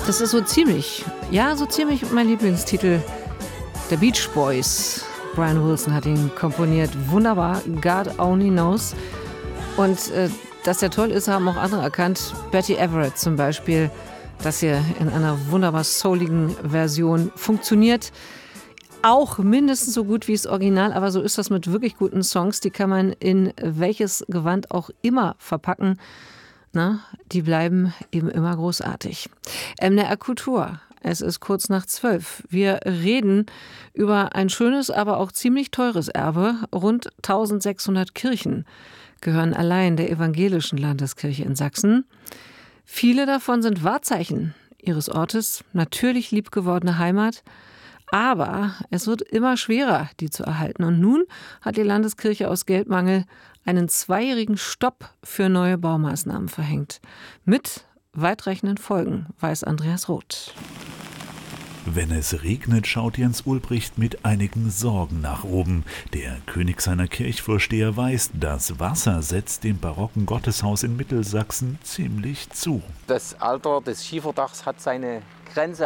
Das ist so ziemlich mein Lieblingstitel der Beach Boys. Brian Wilson hat ihn komponiert. Wunderbar, God Only Knows. Und dass der toll ist, haben auch andere erkannt. Betty Everett zum Beispiel, das hier in einer wunderbar souligen Version funktioniert. Auch mindestens so gut wie das Original, aber so ist das mit wirklich guten Songs. Die kann man in welches Gewand auch immer verpacken. Na, die bleiben eben immer großartig. MDR Kultur. Es ist kurz nach 12. Wir reden über ein schönes, aber auch ziemlich teures Erbe. Rund 1600 Kirchen gehören allein der evangelischen Landeskirche in Sachsen. Viele davon sind Wahrzeichen ihres Ortes, natürlich liebgewordene Heimat. Aber es wird immer schwerer, die zu erhalten. Und nun hat die Landeskirche aus Geldmangel einen 2-jährigen Stopp für neue Baumaßnahmen verhängt. Mit weitreichenden Folgen, weiß Andreas Roth. Wenn es regnet, schaut Jens Ulbricht mit einigen Sorgen nach oben. Der König seiner Kirchvorsteher weiß, das Wasser setzt dem barocken Gotteshaus in Mittelsachsen ziemlich zu. Das Alter des Schieferdachs hat seine Grenze